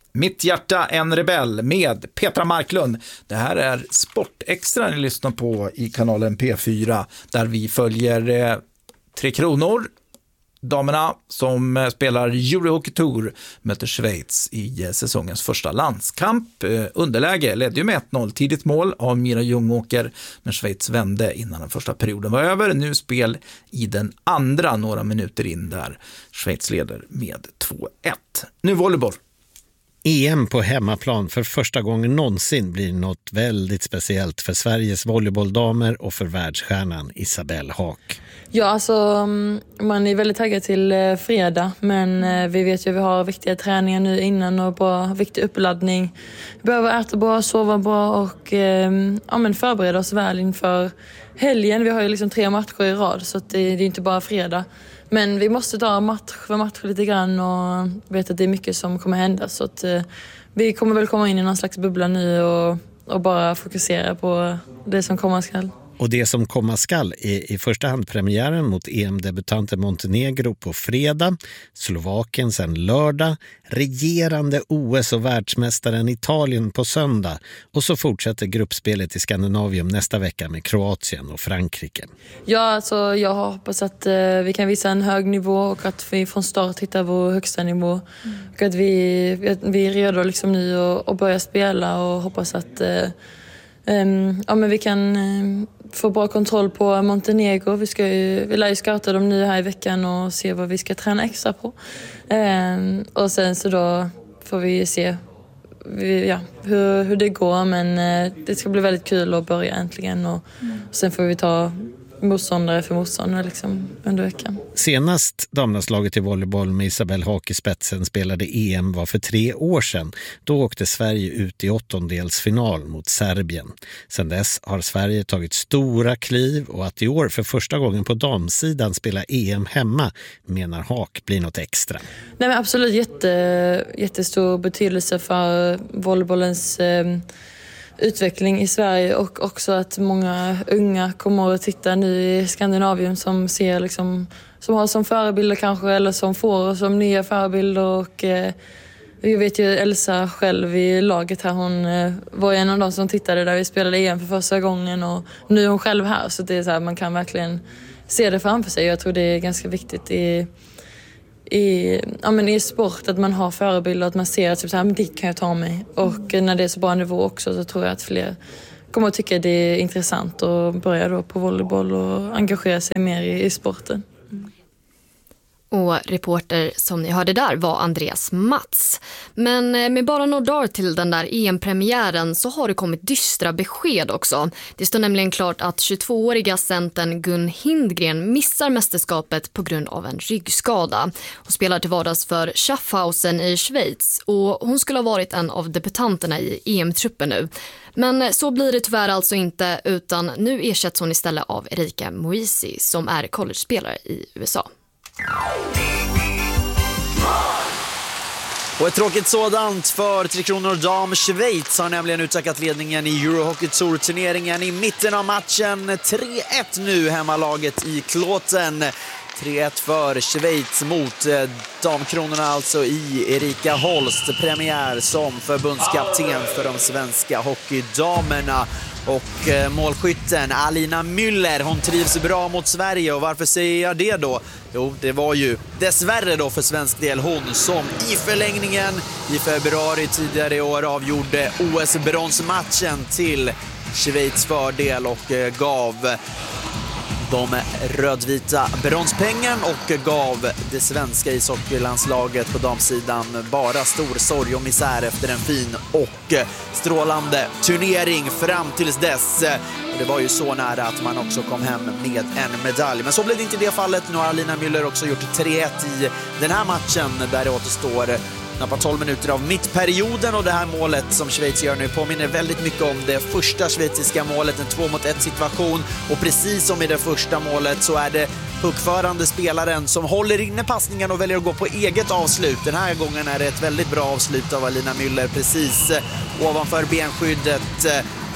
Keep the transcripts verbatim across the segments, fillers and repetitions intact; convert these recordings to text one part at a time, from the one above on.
Mitt hjärta en rebell med Petra Marklund. Det här är Sportextra ni lyssnar på i kanalen P fyra där vi följer eh, Tre Kronor. Damerna som spelar Eurohockey Tour möter Schweiz i eh, säsongens första landskamp. Eh, underläge ledde ju med ett noll, tidigt mål av Mira Ljungåker, men Schweiz vände innan den första perioden var över. Nu spel i den andra några minuter in där Schweiz leder med två ett. Nu volleyboll. E M på hemmaplan för första gången någonsin blir något väldigt speciellt för Sveriges volleybolldamer och för världsstjärnan Isabelle Haak. Ja, alltså man är väldigt taggad till fredag, men vi vet ju att vi har viktiga träningar nu innan och bra, viktig uppladdning. Vi behöver äta bra, sova bra och ja, men förbereda oss väl inför helgen. Vi har ju liksom tre matcher i rad så att det, det är inte bara fredag. Men vi måste ta match för match lite grann och vet att det är mycket som kommer hända. Så att eh, vi kommer väl komma in i någon slags bubbla nu och, och bara fokusera på det som komma skall. Och det som komma skall är i första hand premiären mot E M-debutanten Montenegro på fredag, Slovakien sen lördag, regerande O S- och världsmästaren Italien på söndag och så fortsätter gruppspelet i Skandinavium nästa vecka med Kroatien och Frankrike. Ja, alltså jag hoppas att eh, vi kan visa en hög nivå och att vi från start hittar vår högsta nivå. Mm. Och att vi, vi är redo liksom nu och, och börja spela och hoppas att eh, Um, ja, men vi kan um, få bra kontroll på Montenegro. Vi, ska ju, vi lär ju scouta dem nu här i veckan och se vad vi ska träna extra på. Um, och sen så då får vi se vi, ja, hur, hur det går. Men uh, det ska bli väldigt kul att börja äntligen. Och, mm. och sen får vi ta motståndare för motståndare liksom under veckan. Senast damlandslaget i volleyboll med Isabelle Haak i spetsen spelade E M var för tre år sedan. Då åkte Sverige ut i åttondelsfinal mot Serbien. Sedan dess har Sverige tagit stora kliv och att i år för första gången på damsidan spela E M hemma menar Haak blir något extra. Nej, men absolut jätte, jättestor betydelse för volleybollens eh, utveckling i Sverige och också att många unga kommer att titta nu i Skandinavien som ser liksom, som har som förebilder kanske eller som får som nya förebilder och eh, vi vet ju Elsa själv i laget här, hon eh, var en av de som tittade där vi spelade E M för första gången och nu är hon själv här så det är så här, man kan verkligen se det framför sig. Jag tror det är ganska viktigt i I, ja, men i sport att man har förebilder, att man ser att typ, så här, det kan jag ta mig och när det är så bra nivå också så tror jag att fler kommer att tycka det är intressant att börja då på volleyboll och engagera sig mer i, i sporten. Mm. Och reporter som ni hörde där var Andreas Mats. Men med bara några dagar till den där E M-premiären så har det kommit dystra besked också. Det står nämligen klart att tjugotvååriga centern Gun Hindgren missar mästerskapet på grund av en ryggskada. Hon spelar till vardags för Schaffhausen i Schweiz och hon skulle ha varit en av debutanterna i E M-truppen nu. Men så blir det tyvärr alltså inte utan nu ersätts hon istället av Erika Moisi som är college-spelare i U S A. Och ett tråkigt sådant för Tre Kronor dam. Schweiz har nämligen utökat ledningen i Eurohockey Tour-turneringen i mitten av matchen. tre ett nu hemmalaget i Kloten. tre ett för Schweiz mot damkronorna alltså i Erika Holst. Premiär som förbundskapten för de svenska hockeydamerna. Och eh, målskytten Alina Müller, hon trivs bra mot Sverige. Och varför säger jag det då? Jo, det var ju dessvärre då för svensk del hon som i förlängningen i februari tidigare i år avgjorde O S-bronsmatchen till Schweiz fördel och eh, gav de rödvita bronspengen och gav det svenska ishockeylandslaget på damsidan bara stor sorg och misär efter en fin och strålande turnering fram tills dess. Det var ju så nära att man också kom hem med en medalj. Men så blev det inte i det fallet. Nu har Alina Müller också gjort tre ett i den här matchen där det återstår knappt tolv minuter av mittperioden och det här målet som Schweiz gör nu påminner väldigt mycket om det första schweiziska målet, en två mot ett situation och precis som i det första målet så är det puckförande spelaren som håller inne passningen och väljer att gå på eget avslut. Den här gången är det ett väldigt bra avslut av Alina Müller precis ovanför benskyddet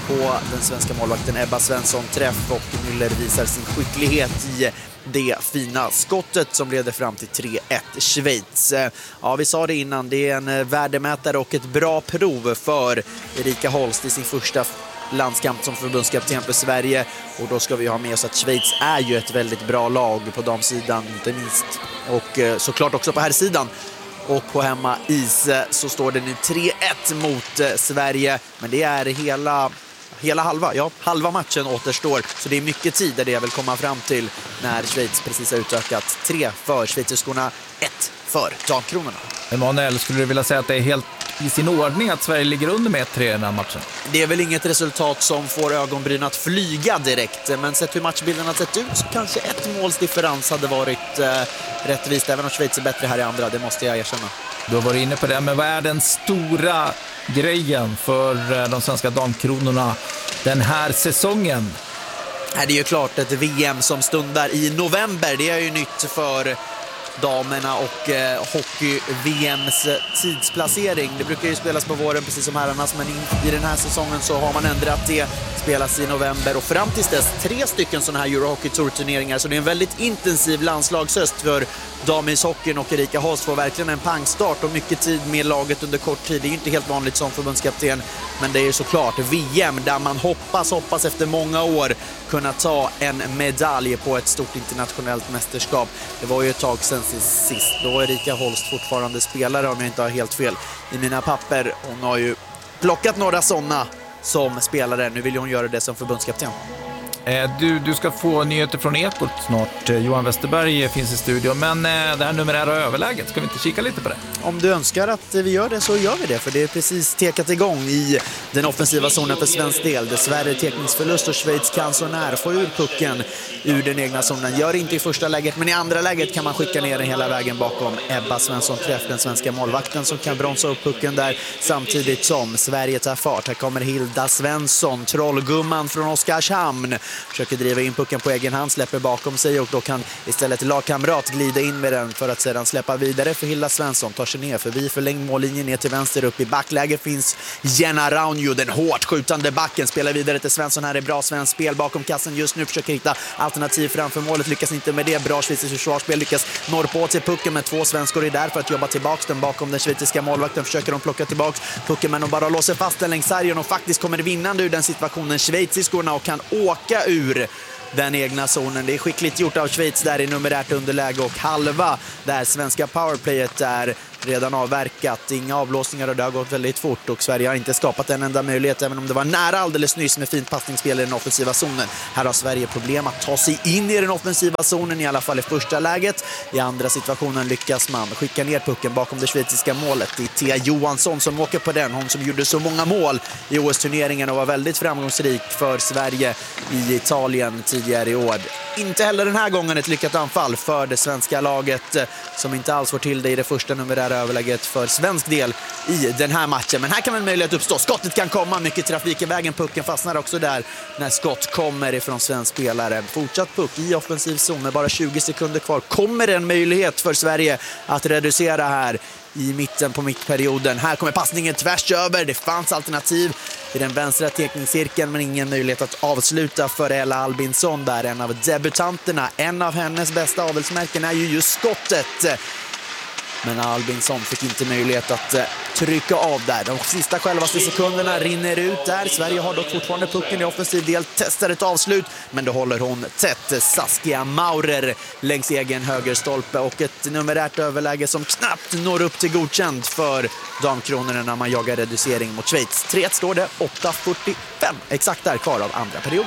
på den svenska målvakten Ebba Svensson träff och Müller visar sin skicklighet i det fina skottet som leder fram till tre ett Schweiz. Ja, vi sa det innan, det är en värdemätare och ett bra prov för Erika Holst i sin första landskamp som förbundskapten för Sverige, och då ska vi ha med oss att Schweiz är ju ett väldigt bra lag på damsidan inte minst, och såklart också på herrsidan. Och på hemma is så står det nu tre ett mot Sverige, men det är hela Hela halva, ja, halva matchen återstår. Så det är mycket tid där det vill komma fram till när Schweiz precis har utökat. Tre för schweizerskorna, ett för damkronorna. Emanuel, skulle du vilja säga att det är helt i sin ordning att Sverige ligger under med ett tre i den här matchen? Det är väl inget resultat som får ögonbryn att flyga direkt. Men sett hur matchbilden har sett ut så kanske ett målsdifferens hade varit eh, rättvist. Även om Schweiz är bättre här i andra, det måste jag erkänna. Du har varit inne på det, men vad är den stora grejen för de svenska damkronorna den här säsongen? Det är ju klart ett V M som stundar i november. Det är ju nytt för damerna och eh, hockey-V M:s tidsplacering. Det brukar ju spelas på våren precis som herrarnas, men i den här säsongen så har man ändrat det. Spelas i november och fram tills dess tre stycken sådana här Eurohockey Tour-turneringar. Så det är en väldigt intensiv landslagshöst för damishockeyn, och Erika Holst får verkligen en pangstart och mycket tid med laget under kort tid. Det är ju inte helt vanligt som förbundskapten, men det är ju såklart V M där man hoppas, hoppas efter många år kunna ta en medalj på ett stort internationellt mästerskap. Det var ju ett tag sedan sist. Då är Erika Holst fortfarande spelare om jag inte har helt fel i mina papper. Hon har ju plockat några sådana som spelare. Nu vill hon göra det som förbundskapten. Du, du ska få nyheter från Ekot snart. Johan Westerberg finns i studion, men det här numerära överläget, ska vi inte kika lite på det? Om du önskar att vi gör det så gör vi det, för det är precis tekat igång i den offensiva zonen för svensk del. Dessvärre tekningsförlust och Schweiz kan så när få ur pucken ur den egna zonen. Gör inte i första läget, men i andra läget kan man skicka ner den hela vägen bakom Ebba Svensson träff, den svenska målvakten som kan bromsa upp pucken där samtidigt som Sverige tar fart. Här kommer Hilda Svensson, trollgumman från Oskarshamn. Försöker driva in pucken på egen hand, släpper bakom sig, och då kan istället lagkamrat glida in med den för att sedan släppa vidare för Hilda Svensson. Tar sig ner förbi förlängd mållinjen ner till vänster. Upp i backläge finns Jenna Raunjo, den hårt skjutande backen. Spelar vidare till Svensson. Här är bra svensk spel bakom kassen just nu. Försöker hitta alternativ framför målet. Lyckas inte med det. Bra schweiziskt försvarsspel. Lyckas norr på till pucken, med två svenskor är där för att jobba tillbaka den bakom den schweiziska målvakten. Försöker de plocka tillbaka pucken, men de bara låser fast den längs sargen och faktiskt kommer vinnande ur den situationen schweiziskorna och kan åka ur den egna zonen. Det är skickligt gjort av Schweiz där i numerärt underläge, och halva där svenska powerplayet är redan avverkat. Inga avblåsningar och det har gått väldigt fort, och Sverige har inte skapat en enda möjlighet, även om det var nära alldeles nyss med fint passningsspel i den offensiva zonen. Här har Sverige problem att ta sig in i den offensiva zonen, i alla fall i första läget. I andra situationen lyckas man skicka ner pucken bakom det schweiziska målet. Det är Thea Johansson som åker på den, hon som gjorde så många mål i O S-turneringen och var väldigt framgångsrik för Sverige i Italien tidigare i år. Inte heller den här gången ett lyckat anfall för det svenska laget, som inte alls får till det i det första numerära överläget för svensk del i den här matchen. Men här kan en möjlighet uppstå. Skottet kan komma, mycket trafik i vägen. Pucken fastnar också där när skott kommer ifrån svensk spelare. Fortsatt puck i offensiv zon med bara tjugo sekunder kvar. Kommer en möjlighet för Sverige att reducera här i mitten på mittperioden. Här kommer passningen tvärs över. Det fanns alternativ i den vänstra tekningscirkeln, men ingen möjlighet att avsluta för Ella Albinsson där, en av debutanterna. En av hennes bästa avelsmärken är ju just skottet. Men Albinsson fick inte möjlighet att eh, trycka av där. De sista självaste sekunderna rinner ut där. Sverige har dock fortfarande pucken i offensiv del. Testar ett avslut, men då håller hon tätt. Saskia Maurer längs egen högerstolpe, och ett numerärt överläge som knappt når upp till godkänd för damkronorna när man jagar reducering mot Schweiz. tre ett står det, åtta fyrtiofem exakt där kvar av andra perioden.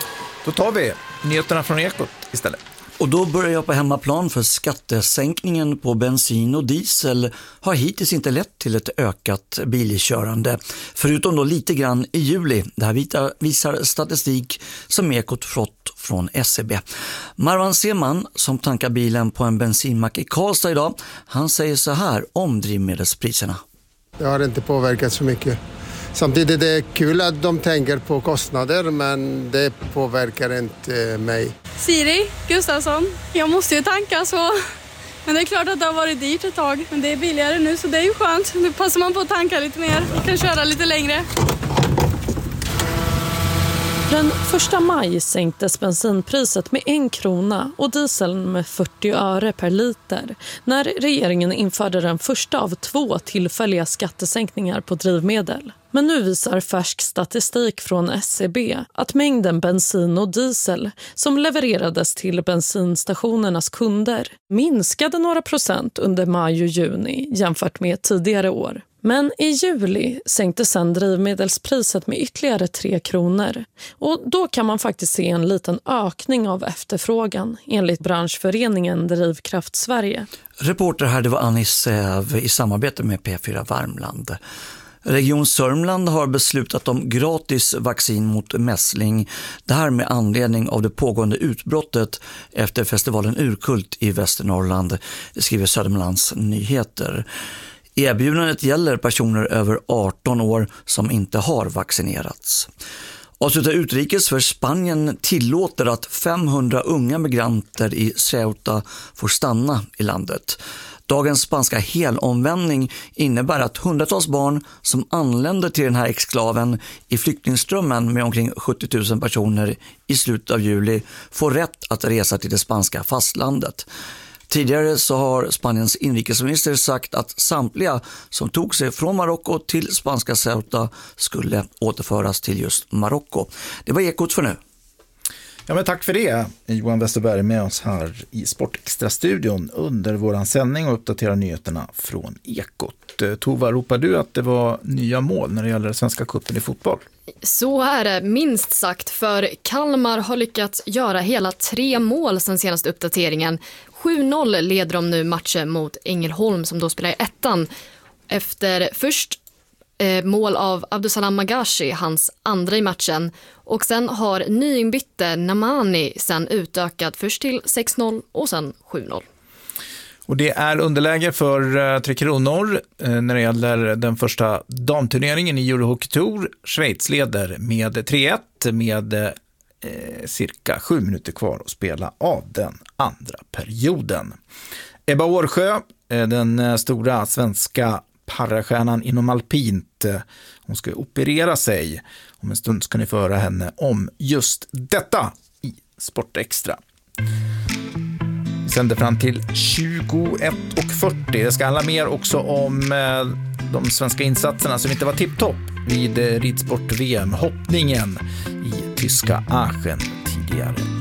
Då tar vi nyheterna från Ekot istället. Och då börjar jag på hemmaplan, för skattesänkningen på bensin och diesel har hittills inte lett till ett ökat bilkörande. Förutom då lite grann i juli. Det här visar statistik som Ekot fått från S E B. Marwan Seman, som tankar bilen på en bensinmack i Karlstad idag, han säger så här om drivmedelspriserna. Det har inte påverkat så mycket. Samtidigt är det kul att de tänker på kostnader, men det påverkar inte mig. Siri Gustafsson. Jag måste ju tanka så. Men det är klart att det har varit dyrt ett tag. Men det är billigare nu, så det är ju skönt. Nu passar man på att tanka lite mer. Man kan köra lite längre. Den första maj sänktes bensinpriset med en krona och dieseln med fyrtio öre per liter när regeringen införde den första av två tillfälliga skattesänkningar på drivmedel. Men nu visar färsk statistik från S C B att mängden bensin och diesel som levererades till bensinstationernas kunder minskade några procent under maj och juni jämfört med tidigare år. Men i juli sänktes sedan drivmedelspriset med ytterligare tre kronor. Och då kan man faktiskt se en liten ökning av efterfrågan enligt branschföreningen Drivkraft Sverige. Reporter här, det var Annie Säv i samarbete med P fyra Värmland. Region Sörmland har beslutat om gratis vaccin mot mässling. Det här med anledning av det pågående utbrottet efter festivalen Urkult i Västernorrland, skriver Södermanlands Nyheter. Erbjudandet gäller personer över arton år som inte har vaccinerats. Avslutar utrikes för Spanien tillåter att femhundra unga migranter i Ceuta får stanna i landet. Dagens spanska helomvändning innebär att hundratals barn som anländer till den här exklaven i flyktingströmmen med omkring sjuttio tusen personer i slutet av juli får rätt att resa till det spanska fastlandet. Tidigare så har Spaniens inrikesminister sagt att samtliga som tog sig från Marocko till spanska Ceuta skulle återföras till just Marocko. Det var Ekot för nu. Ja, men tack för det. Johan Westerberg med oss här i Sportextra-studion under våran sändning och uppdaterar nyheterna från Ekot. Tova, ropar du att det var nya mål när det gäller Svenska cupen i fotboll? Så är det minst sagt, för Kalmar har lyckats göra hela tre mål sedan senaste uppdateringen. sju noll leder de nu matchen mot Ängelholm som då spelar i ettan. Efter först eh, mål av Abdusalam Magashi, hans andra i matchen. Och sen har nyinbytte Namani sen utökat först till sex noll och sen sju noll. Och det är underläge för uh, Tre Kronor uh, när det gäller den första damturneringen i Eurohockey Tour. Schweiz leder med tre ett med uh, cirka sju minuter kvar att spela av den andra perioden. Ebba Årsjö, uh, den uh, stora svenska parastjärnan inom alpint, uh, hon ska operera sig. Om en stund ska ni få höra henne om just detta i Sportextra. Sänder fram till tjugoett och fyrtio. Det ska handla mer också om eh, de svenska insatserna som inte var tipptopp vid eh, ridsport-V M, hoppningen i tyska Aachen tidigare